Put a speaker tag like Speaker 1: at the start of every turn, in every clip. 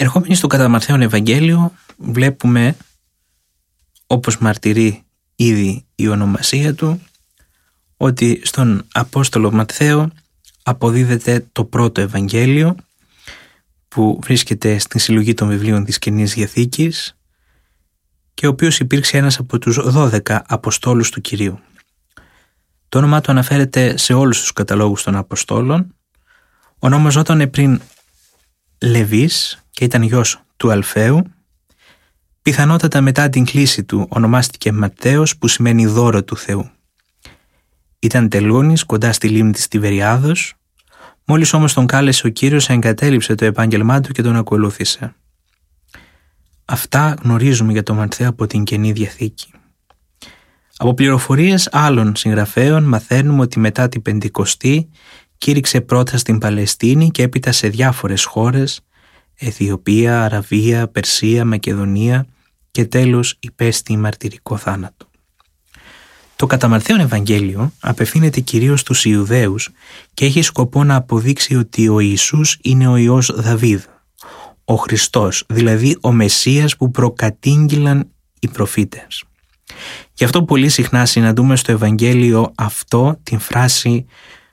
Speaker 1: Ερχόμενοι στο κατά Ματθαίον Ευαγγέλιο, βλέπουμε, όπως μαρτυρεί ήδη η ονομασία του, ότι στον Απόστολο Ματθαίο αποδίδεται το πρώτο Ευαγγέλιο που βρίσκεται στη συλλογή των βιβλίων της Καινής Διαθήκης και ο οποίος υπήρξε ένας από τους 12 Αποστόλους του Κυρίου. Το όνομά του αναφέρεται σε όλους τους καταλόγους των Αποστόλων. Ονομαζόταν πριν Λεβής και ήταν γιος του Αλφαίου. Πιθανότατα μετά την κλήση του ονομάστηκε Ματθαίος, που σημαίνει δώρο του Θεού. Ήταν τελώνης κοντά στη λίμνη της Τιβεριάδος. Μόλις όμως τον κάλεσε ο Κύριος, εγκατέλειψε το επάγγελμά του και τον ακολούθησε. Αυτά γνωρίζουμε για τον Ματθαίο από την Καινή Διαθήκη. Από πληροφορίες άλλων συγγραφέων μαθαίνουμε ότι μετά την Πεντηκοστή κήρυξε πρώτα στην Παλαιστίνη και έπειτα σε διάφορες χώρες, Αιθιοπία, Αραβία, Περσία, Μακεδονία και τέλος υπέστη μαρτυρικό θάνατο. Το κατά Ματθαίον Ευαγγέλιο απευθύνεται κυρίως στους Ιουδαίους και έχει σκοπό να αποδείξει ότι ο Ιησούς είναι ο Υιός Δαβίδ, ο Χριστός, δηλαδή ο Μεσσίας που προκατήγγειλαν οι προφήτες. Γι' αυτό πολύ συχνά συναντούμε στο Ευαγγέλιο αυτό την φράση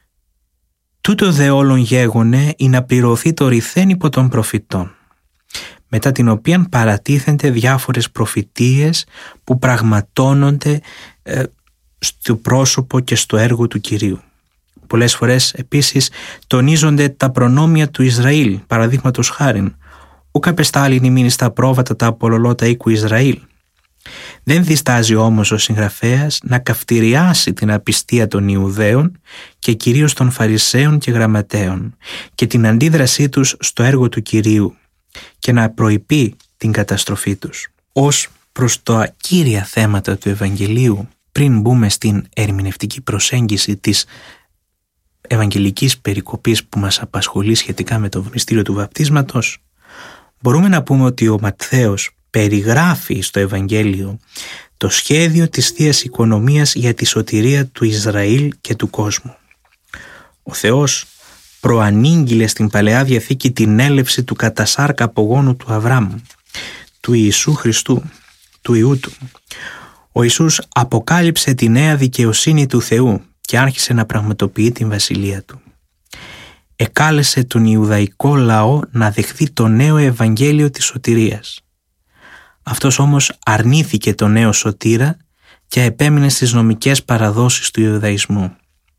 Speaker 1: «Τούτο δε όλων γέγονε ή να πληρωθεί το ρηθέν υπό των προφητών», μετά την οποία παρατίθενται διάφορες προφητείες που πραγματώνονται στο πρόσωπο και στο έργο του Κυρίου. Πολλές φορές επίσης τονίζονται τα προνόμια του Ισραήλ, παραδείγματος χάριν «Ουκ απεστάλην ημίν στα πρόβατα τα απολωλώτα οίκου Ισραήλ». Δεν διστάζει όμως ο συγγραφέας να καυτηριάσει την απιστία των Ιουδαίων και κυρίως των Φαρισαίων και Γραμματέων και την αντίδρασή τους στο έργο του Κυρίου και να προειπεί την καταστροφή τους. Ως προς τα κύρια θέματα του Ευαγγελίου, πριν μπούμε στην ερμηνευτική προσέγγιση της Ευαγγελικής περικοπής που μας απασχολεί σχετικά με το μυστήριο του βαπτίσματος, μπορούμε να πούμε ότι ο Ματθαίος περιγράφει στο Ευαγγέλιο το σχέδιο της Θείας Οικονομίας για τη σωτηρία του Ισραήλ και του κόσμου. Ο Θεός προανήγγειλε στην Παλαιά Διαθήκη την έλευση του κατά σάρκα απογόνου του Αβραάμ, του Ιησού Χριστού, του Υιού του. Ο Ιησούς αποκάλυψε τη νέα δικαιοσύνη του Θεού και άρχισε να πραγματοποιεί την βασιλεία του. Εκάλεσε τον Ιουδαϊκό λαό να δεχθεί το νέο Ευαγγέλιο της σωτηρίας. Αυτός όμως αρνήθηκε το νέο σωτήρα και επέμεινε στις νομικές παραδόσεις του Ιουδαϊσμού.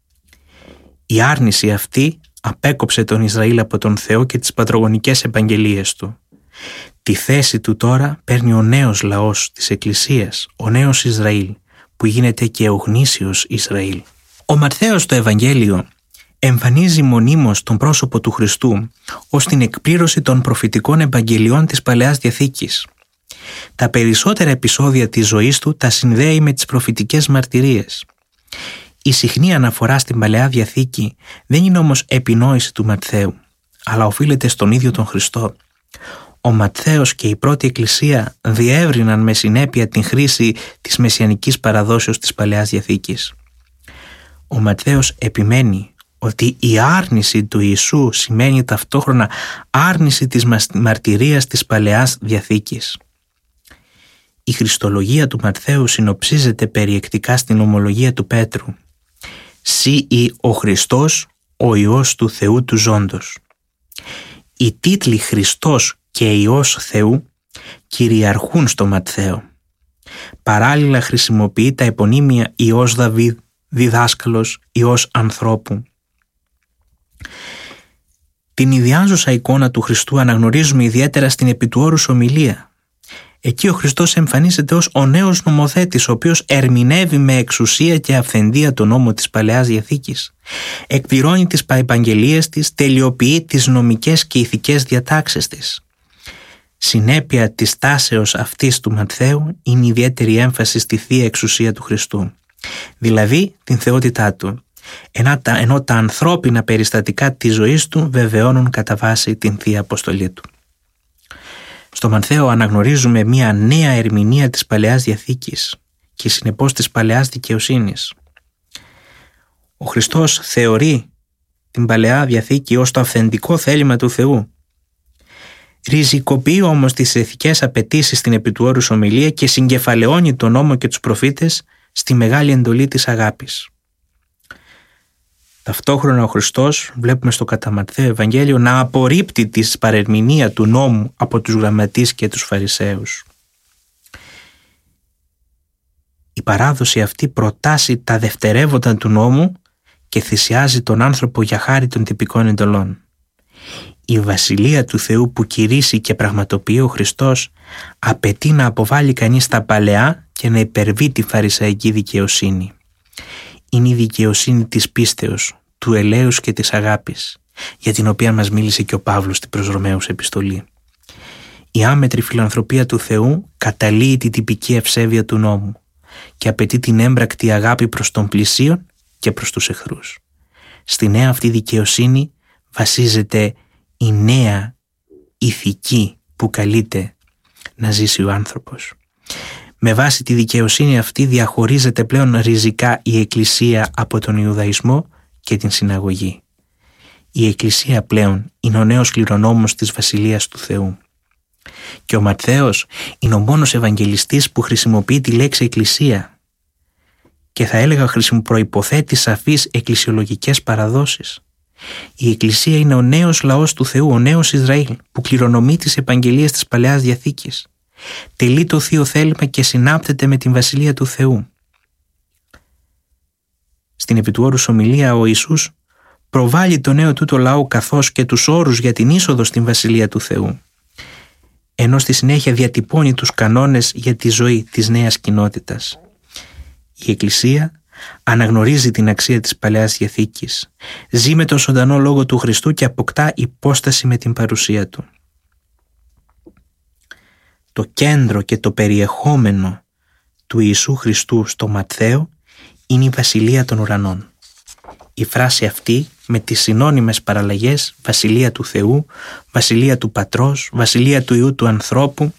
Speaker 1: Η άρνηση αυτή απέκοψε τον Ισραήλ από τον Θεό και τις πατρογονικές επαγγελίες του. Τη θέση του τώρα παίρνει ο νέος λαός της Εκκλησίας, ο νέος Ισραήλ, που γίνεται και ο γνήσιος Ισραήλ. Ο Ματθαίος στο Ευαγγέλιο εμφανίζει μονίμως τον πρόσωπο του Χριστού ως την εκπλήρωση των προφητικών επαγγελιών της Παλαιάς Διαθήκης. Τα περισσότερα επεισόδια της ζωής του τα συνδέει με τις προφητικές μαρτυρίες. Η συχνή αναφορά στην Παλαιά Διαθήκη δεν είναι όμως επινόηση του Ματθαίου, αλλά οφείλεται στον ίδιο τον Χριστό. Ο Ματθαίος και η πρώτη Εκκλησία διεύρυναν με συνέπεια την χρήση της μεσιανικής παραδόσεως της Παλαιάς Διαθήκης. Ο Ματθαίος επιμένει ότι η άρνηση του Ιησού σημαίνει ταυτόχρονα άρνηση της μαρτυρίας της Παλαιάς Διαθήκης. Η χριστολογία του Ματθαίου συνοψίζεται περιεκτικά στην ομολογία του Πέτρου. «Σύ ή ο Χριστός, ο Υιός του Θεού του ζώντος». Οι τίτλοι Χριστός και Υιός Θεού κυριαρχούν στο Ματθαίο. Παράλληλα χρησιμοποιεί τα επωνύμια Υιός Δαβίδ, διδάσκαλος, Υιός ανθρώπου. Την ιδιάζουσα εικόνα του Χριστού αναγνωρίζουμε ιδιαίτερα στην επί του όρους ομιλία. Εκεί ο Χριστός εμφανίζεται ως ο νέος νομοθέτης, ο οποίος ερμηνεύει με εξουσία και αυθεντία τον νόμο της Παλαιάς Διαθήκης. Εκπληρώνει τις επαγγελίες της, τελειοποιεί τις νομικές και ηθικές διατάξεις της. Συνέπεια της τάσεως αυτής του Ματθαίου είναι η ιδιαίτερη έμφαση στη Θεία Εξουσία του Χριστού, δηλαδή την θεότητά του, ενώ τα ανθρώπινα περιστατικά της ζωής του βεβαιώνουν κατά βάση την Θεία Αποστολή του. Στο Ματθαίο αναγνωρίζουμε μια νέα ερμηνεία της Παλαιάς Διαθήκης και συνεπώς της Παλαιάς Δικαιοσύνης. Ο Χριστός θεωρεί την Παλαιά Διαθήκη ως το αυθεντικό θέλημα του Θεού. Ριζικοποιεί όμως τις ηθικές απαιτήσεις στην επί του όρους ομιλία και συγκεφαλαιώνει τον νόμο και τους προφήτες στη μεγάλη εντολή της αγάπης. Ταυτόχρονα ο Χριστός, βλέπουμε στο κατά Ματθαίο Ευαγγέλιο, να απορρίπτει τη παρερμηνία του νόμου από τους γραμματείς και τους Φαρισαίους. Η παράδοση αυτή προτάσει τα δευτερεύοντα του νόμου και θυσιάζει τον άνθρωπο για χάρη των τυπικών εντολών. Η Βασιλεία του Θεού που κηρύσσει και πραγματοποιεί ο Χριστός απαιτεί να αποβάλει κανείς τα παλαιά και να υπερβεί τη φαρισαϊκή δικαιοσύνη. Είναι η δικαιοσύνη της πίστεως, του ελέους και της αγάπης, για την οποία μας μίλησε και ο Παύλος στην προς Ρωμαίους επιστολή. Η άμετρη φιλανθρωπία του Θεού καταλύει τη τυπική ευσέβεια του νόμου και απαιτεί την έμπρακτη αγάπη προς τον πλησίον και προς τους εχθρούς. Στη νέα αυτή δικαιοσύνη βασίζεται η νέα ηθική που καλείται να ζήσει ο άνθρωπος. Με βάση τη δικαιοσύνη αυτή διαχωρίζεται πλέον ριζικά η Εκκλησία από τον Ιουδαϊσμό και την συναγωγή. Η Εκκλησία πλέον είναι ο νέος κληρονόμος της Βασιλείας του Θεού. Και ο Ματθαίος είναι ο μόνος Ευαγγελιστής που χρησιμοποιεί τη λέξη Εκκλησία και θα έλεγα προϋποθέτει σαφείς εκκλησιολογικές παραδόσεις. Η Εκκλησία είναι ο νέος λαός του Θεού, ο νέος Ισραήλ που κληρονομεί τις επαγγελίες της Παλαιάς Διαθήκης. Τελεί το Θείο θέλημα και συνάπτεται με την Βασιλεία του Θεού. Στην επί του όρους ομιλία ο Ιησούς προβάλλει το νέο τούτο λαό καθώς και τους όρους για την είσοδο στην Βασιλεία του Θεού, ενώ στη συνέχεια διατυπώνει τους κανόνες για τη ζωή της νέας κοινότητας. Η Εκκλησία αναγνωρίζει την αξία της Παλαιάς Διαθήκης, ζει με τον ζωντανό Λόγο του Χριστού και αποκτά υπόσταση με την παρουσία Του. Το κέντρο και το περιεχόμενο του Ιησού Χριστού στο Ματθαίο είναι η Βασιλεία των Ουρανών. Η φράση αυτή με τις συνώνυμες παραλλαγές Βασιλεία του Θεού, Βασιλεία του Πατρός, Βασιλεία του Υιού του ανθρώπου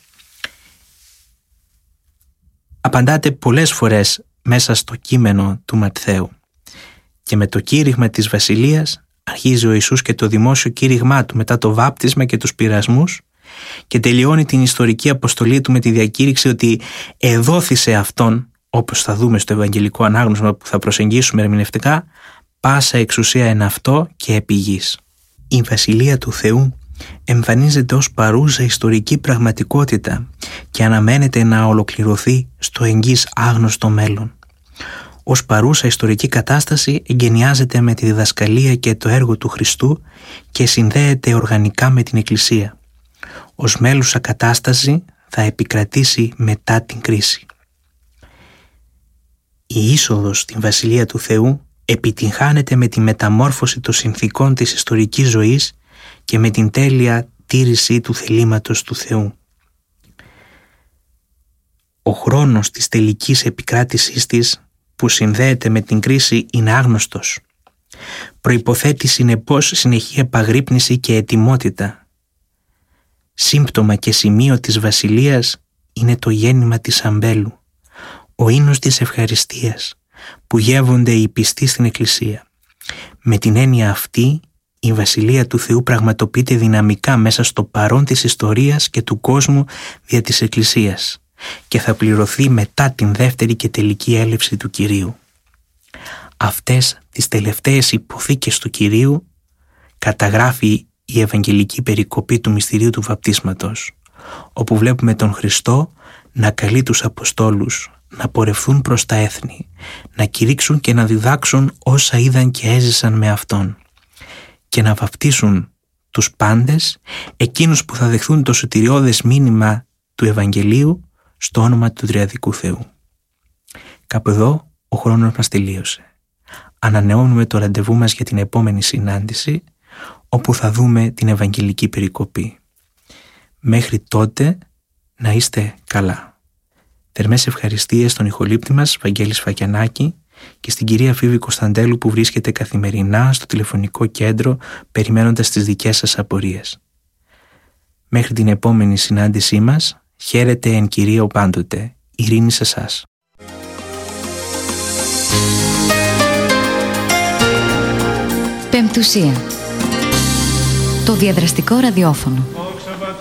Speaker 1: απαντάται πολλές φορές μέσα στο κείμενο του Ματθαίου. Και με το κήρυγμα της Βασιλείας αρχίζει ο Ιησούς και το δημόσιο κήρυγμά Του μετά το βάπτισμα και τους πειρασμούς και τελειώνει την ιστορική αποστολή Του με τη διακήρυξη ότι εδόθησε Αυτόν, όπως θα δούμε στο Ευαγγελικό ανάγνωσμα που θα προσεγγίσουμε ερμηνευτικά, πάσα εξουσία εν αυτό και επί γης. Η Βασιλεία του Θεού εμφανίζεται ως παρούσα ιστορική πραγματικότητα και αναμένεται να ολοκληρωθεί στο εγγύς άγνωστο μέλλον. Ως παρούσα ιστορική κατάσταση εγκαινιάζεται με τη διδασκαλία και το έργο του Χριστού και συνδέεται οργανικά με την Εκκλησία. Ως μέλουσα κατάσταση θα επικρατήσει μετά την κρίση. Η είσοδος στην Βασιλεία του Θεού επιτυγχάνεται με τη μεταμόρφωση των συνθήκων της ιστορικής ζωής και με την τέλεια τήρηση του θελήματος του Θεού. Ο χρόνος της τελικής επικράτησής της που συνδέεται με την κρίση είναι άγνωστος. Προϋποθέτει συνεπώς συνεχή επαγρύπνηση και ετοιμότητα. Σύμπτωμα και σημείο της Βασιλείας είναι το γέννημα της αμπέλου, ο ίνος της ευχαριστίας που γεύονται οι πιστοί στην Εκκλησία. Με την έννοια αυτή, η Βασιλεία του Θεού πραγματοποιείται δυναμικά μέσα στο παρόν της ιστορίας και του κόσμου δια της Εκκλησίας και θα πληρωθεί μετά την δεύτερη και τελική έλευση του Κυρίου. Αυτές τις τελευταίες υποθήκες του Κυρίου καταγράφει η Ευαγγελική περικοπή του μυστηρίου του βαπτίσματος, όπου βλέπουμε τον Χριστό να καλεί τους Αποστόλους να πορευθούν προς τα έθνη, να κηρύξουν και να διδάξουν όσα είδαν και έζησαν με Αυτόν και να βαπτίσουν τους πάντες, εκείνους που θα δεχθούν το σωτηριώδες μήνυμα του Ευαγγελίου στο όνομα του Τριαδικού Θεού. Κάπου εδώ ο χρόνος μας τελείωσε. Ανανεώνουμε το ραντεβού μας για την επόμενη συνάντηση, όπου θα δούμε την Ευαγγελική περικοπή. Μέχρι τότε να είστε καλά. Θερμές ευχαριστίες στον ηχολήπτη μας Βαγγέλη Σφακιανάκη και στην κυρία Φίβη Κωνσταντέλου που βρίσκεται καθημερινά στο τηλεφωνικό κέντρο περιμένοντας τις δικές σας απορίες. Μέχρι την επόμενη συνάντησή μας, χαίρετε εν Κυρίω πάντοτε. Ειρήνη σε εσάς.
Speaker 2: Πεμπτουσία. Το διαδραστικό ραδιόφωνο.